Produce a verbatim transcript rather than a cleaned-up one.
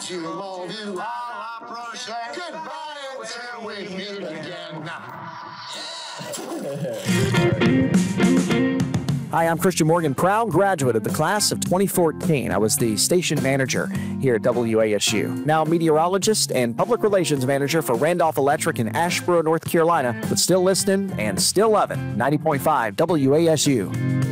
to love you. I'll approach goodbye until we meet again. Hi, I'm Christian Morgan, proud graduate of the class of twenty fourteen. I was the station manager here at W A S U. Now meteorologist and public relations manager for Randolph Electric in Asheboro, North Carolina, but still listening and still loving ninety point five W A S U.